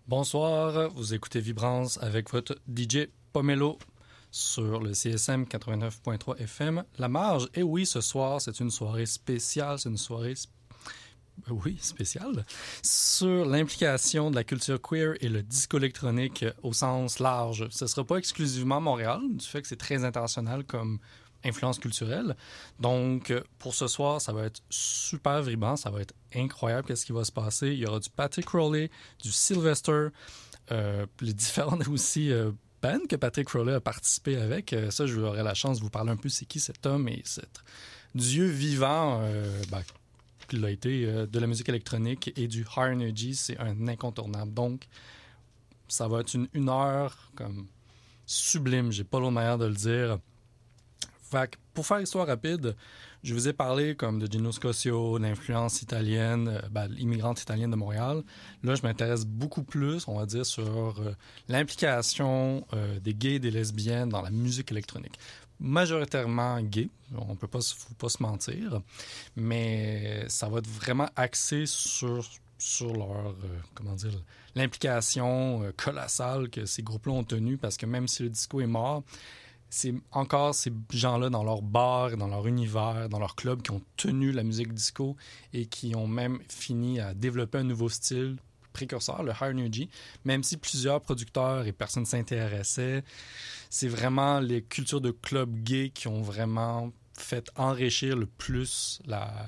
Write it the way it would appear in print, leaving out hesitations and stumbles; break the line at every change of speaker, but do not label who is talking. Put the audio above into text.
Bonsoir, vous écoutez Vibrance avec votre DJ Pomelo sur le CSM 89.3 FM. La Marge, et oui, ce soir, c'est une soirée spéciale, c'est une soirée spéciale, sur l'implication de la culture queer et le disco électronique au sens large. Ce ne sera pas exclusivement Montréal, du fait que c'est très international comme influence culturelle. Donc, pour ce soir, ça va être super vibrant, ça va être incroyable qu'est-ce qui va se passer. Il y aura du Patrick Crowley, du Sylvester, les différentes aussi bands que Patrick Crowley a participé avec. Ça, j'aurai la chance de vous parler un peu c'est qui cet homme et cet dieu vivant qu'il a été de la musique électronique et du high energy. C'est un incontournable. Donc, ça va être une heure comme sublime. J'ai pas l'autre manière de le dire. Fait que pour faire histoire rapide, je vous ai parlé comme de Gino Scosio, l'influence italienne, l'immigrante italienne de Montréal. Là, je m'intéresse beaucoup plus, on va dire, sur l'implication des gays et des lesbiennes dans la musique électronique. Majoritairement gays, faut pas se mentir, mais ça va être vraiment axé sur leur, l'implication colossale que ces groupes-là ont tenue, parce que même si le disco est mort, c'est encore ces gens-là dans leur bar, dans leur univers, dans leur club qui ont tenu la musique disco et qui ont même fini à développer un nouveau style précurseur, le high energy. Même si plusieurs producteurs et personnes s'intéressaient, c'est vraiment les cultures de club gay qui ont vraiment fait enrichir le plus